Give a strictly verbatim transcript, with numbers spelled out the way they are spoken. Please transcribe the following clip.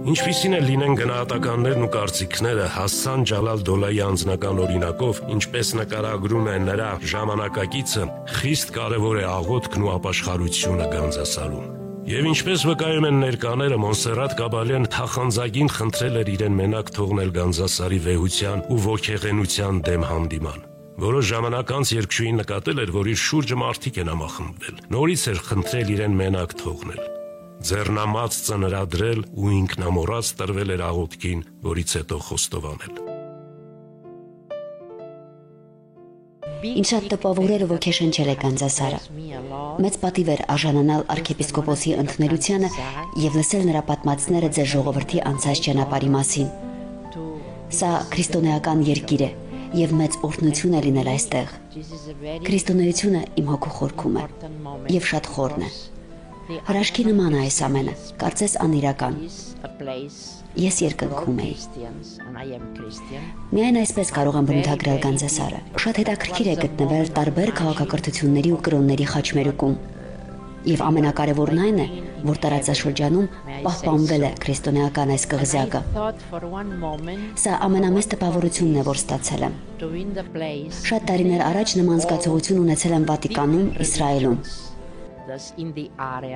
Ինչպիսին է լինեն գնահատականներն ու կարծիքները Հասան Ջալալ Դոլայի անձնական օրինակով, ինչպես նկարագրում է նրա ժամանակակիցը, խիստ կարևոր է աղոթքն ու ապաշխարությունը Գանձասարում։ Եվ ինչպես վկայում են ներկաները, Մոնսերրատ Կաբալյան թախանձագին խնդրել էր իրեն մենակ թողնել Գանձասարի վեհության ու ոգեղենության դեմ հանդիման։ Որոշ ժամանակ անց երգչուհին նկատել էր, որ իր շուրջը մարդիկ են համախմբվել։ Նորից էր խնդրել իրեն մենակ թողնել։ Ձեռնամած ծնրադրել ու ինքնամոռաց տրվել էր աղոթքին, որից հետո խոստովանել։ Ինձ շատ տպավորել ու ոգեշնչել է Գանձասարը։ Մեծ պատիվ էր արժանանալ arczepiskopos-ի ընդունելությանը եւ լսել նրա պատմածները ձեր ժողովրդի անցած ճանապարհի մասին։ Սա քրիստոնեական երկիր է եւ մեծ օրհնություն է լինել այստեղ։ Քրիստոնեությունը իմ հոգու խորքում է եւ շատ խորն է։ Հրաշքի նման է այս ամենը, կարծես անիրական։ Ես երկնքում էի։ Միայն այսպես կարող եմ բնութագրել Գանձասարը։ Շատ հետաքրքիր է գտնվել տարբեր քաղաքակրթությունների ու կրոնների խաչմերուկում։ Եվ ամենակարևորն այն է, որ տարածաշրջանում պահպանվել է քրիստոնեական այս կղզյակը։ Սա ամենամեծ տպավորությունն է, որ ստացել եմ։ Շատ տարիներ առաջ նման զգացողություն ունեցել եմ Վատիկանում, Իսրայելում։